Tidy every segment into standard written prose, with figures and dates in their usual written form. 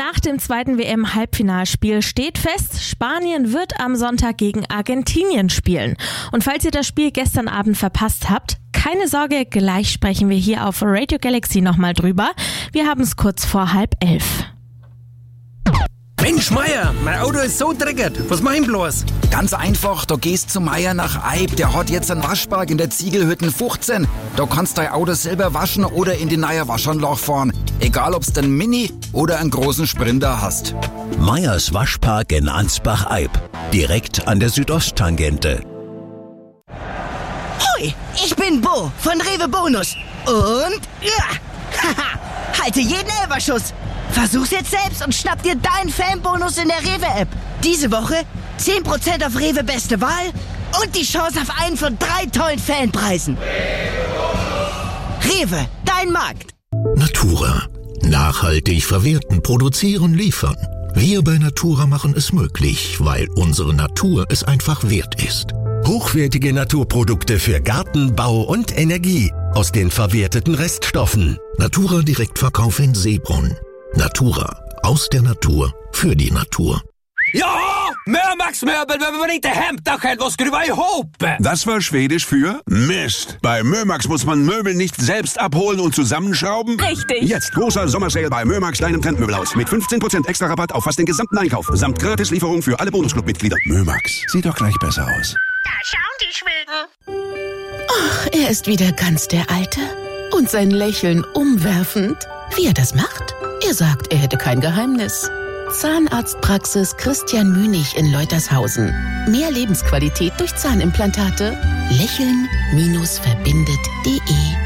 Nach dem zweiten WM-Halbfinalspiel steht fest, Spanien wird am Sonntag gegen Argentinien spielen. Und falls ihr das Spiel gestern Abend verpasst habt, keine Sorge, gleich sprechen wir hier auf Radio Galaxy nochmal drüber. Wir haben es kurz vor 10:30. Mensch, Meier, mein Auto ist so dreckig. Was mach ich bloß? Ganz einfach, da gehst zu Meier nach Eib. Der hat jetzt einen Waschpark in der Ziegelhütten 15. Da kannst dein Auto selber waschen oder in die neue Waschanlage fahren. Egal, ob's den Mini oder einen großen Sprinter hast. Meiers Waschpark in Ansbach-Eib. Direkt an der Südosttangente. Hoi, ich bin Bo von Rewe Bonus. Und haha, halte jeden Elferschuss. Versuch's jetzt selbst und schnapp dir deinen Fanbonus in der Rewe-App. Diese Woche 10% auf Rewe Beste Wahl und die Chance auf einen von 3 tollen Fanpreisen. Rewe, dein Markt. Natura. Nachhaltig verwerten, produzieren, liefern. Wir bei Natura machen es möglich, weil unsere Natur es einfach wert ist. Hochwertige Naturprodukte für Garten, Bau und Energie aus den verwerteten Reststoffen. Natura Direktverkauf in Seebrunn. Natura. Aus der Natur. Für die Natur. Ja, Mömax-Möbel, wenn man inte hämtar själv och skruva ihop. Das war Schwedisch für Mist. Bei Mömax muss man Möbel nicht selbst abholen und zusammenschrauben. Richtig. Jetzt großer Sommersale bei Mömax, deinem Trendmöbelhaus. Mit 15% extra Rabatt auf fast den gesamten Einkauf. Samt Gratislieferung für alle Bonusclub-Mitglieder. Mömax. Sieht doch gleich besser aus. Da schauen die Schweden. Ach, er ist wieder ganz der Alte. Und sein Lächeln umwerfend. Wie er das macht? Er sagt, er hätte kein Geheimnis. Zahnarztpraxis Christian Münig in Leutershausen. Mehr Lebensqualität durch Zahnimplantate. Lächeln-verbindet.de.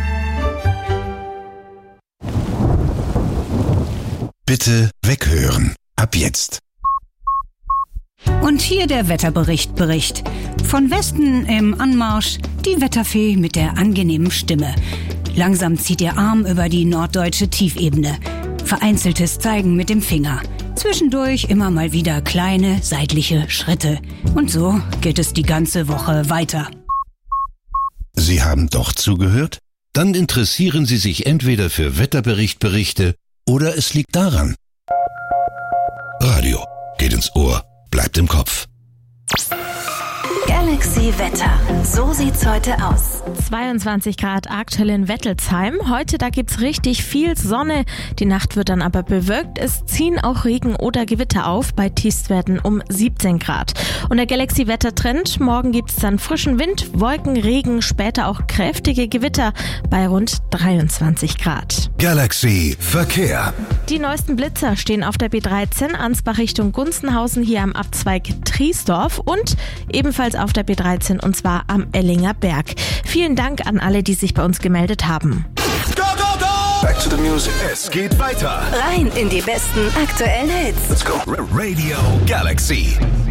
Bitte weghören. Ab jetzt. Und hier der Wetterbericht. Von Westen im Anmarsch die Wetterfee mit der angenehmen Stimme. Langsam zieht ihr Arm über die norddeutsche Tiefebene. Vereinzeltes Zeigen mit dem Finger. Zwischendurch immer mal wieder kleine seitliche Schritte. Und so geht es die ganze Woche weiter. Sie haben doch zugehört? Dann interessieren Sie sich entweder für Wetterberichte oder es liegt daran. Radio geht ins Ohr, bleibt im Kopf. Galaxy Wetter. So sieht's heute aus. 22 Grad aktuell in Wettelsheim. Heute, da gibt's richtig viel Sonne. Die Nacht wird dann aber bewölkt. Es ziehen auch Regen oder Gewitter auf bei Tiefstwerten um 17 Grad. Und der Galaxy Wettertrend. Morgen gibt's dann frischen Wind, Wolken, Regen, später auch kräftige Gewitter bei rund 23 Grad. Galaxy Verkehr. Die neuesten Blitzer stehen auf der B13 Ansbach Richtung Gunzenhausen hier am Abzweig Triesdorf und ebenfalls auf der B13 und zwar am Ellinger Berg. Vielen Dank an alle, die sich bei uns gemeldet haben. Go, go, go! Back to the music. Es geht weiter. Rein in die besten aktuellen Hits. Let's go. Radio Galaxy.